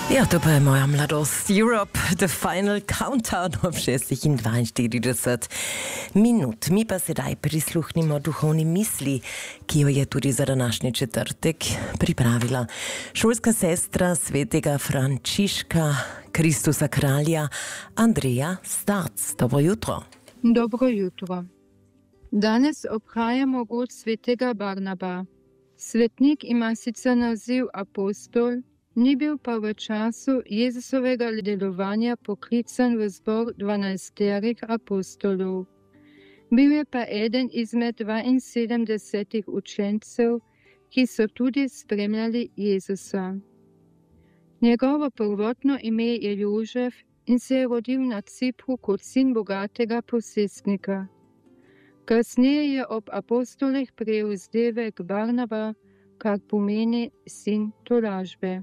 Ja, to pa je moja mladost. Europe, the final countdown ob 6:42 minut. Mi pa sedaj prisluhnimo duhovni misli, ki jo je tudi za današnji četrtek pripravila šolska sestra svetega Frančiška Kristusa Kralja Andreja Starc. Dobro jutro. Dobro jutro. Danes obhajamo god svetega Barnaba. Svetnik ima sicer naziv apostol, ni bil pa v času Jezusovega delovanja poklican v zbor 12 apostolov. Bil je pa eden izmed 72 učencev, ki so tudi spremljali Jezusa. Njegovo prvotno ime je Jožef in se je rodil na Cipru kot sin bogatega posestnika. Kasneje je ob apostolih prejel vzdevek Barnaba, kar pomeni sin tolažbe.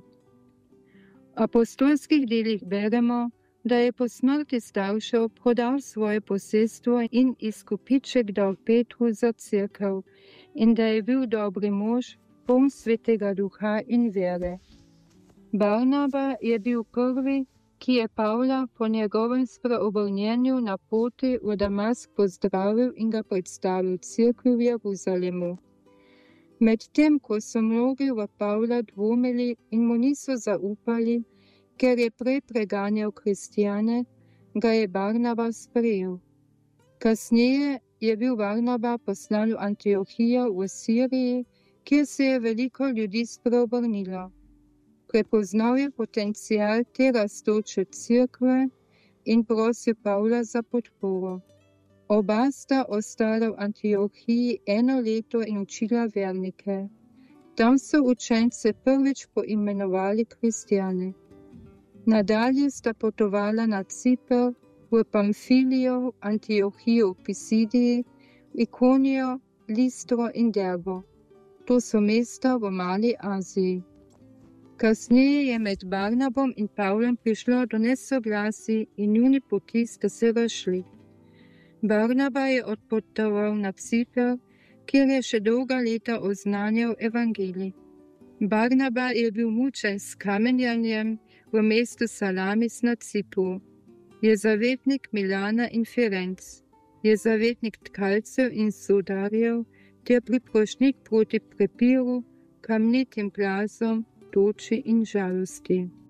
V apostolskih delih beremo, da je po smrti staršev prodal svoje posestvo in izkupiček dal Petru za cerkev in da je bil dobri mož, poln svetega duha in vere. Barnaba je bil prvi, ki je Pavla po njegovem spreobrnjenju na poti v Damask pozdravil in ga predstavil cerkvi v Jeruzalemu. Medtem, ko so mnogi v Pavla dvomili in mu niso zaupali, ker je prej preganjal kristjane, ga je Barnaba sprejel. Kasneje je bil Barnaba poslan v Antiohijo v Siriji, kjer se je veliko ljudi spreobrnilo. Prepoznal je potencial te rastoče cerkve in prosil Pavla za podporo. Oba sta ostala v Antiohiji 1 leto in učila vernike. Tam so učence prvič poimenovali kristjane. Nadalje sta potovala na Ciper, v Pamfilijo, Antiohijo v Pisidiji, Ikonijo, Listro in Derbo. To so mesta v Mali Aziji. Kasneje je med Barnabom in Pavlom prišlo do nesoglasij in njuni poti sta se razšli. Barnaba je odpotoval na Ciper, kjer je še dolga leta oznanjal evangelij. Barnaba je bil mučen s kamenjanjem v mestu Salamis na Cipru. Je zavetnik Milana in Firenc. Je zavetnik tkalcev in sudarjev ter priprošnik proti prepiru, kamnitim plazom, toči in žalosti.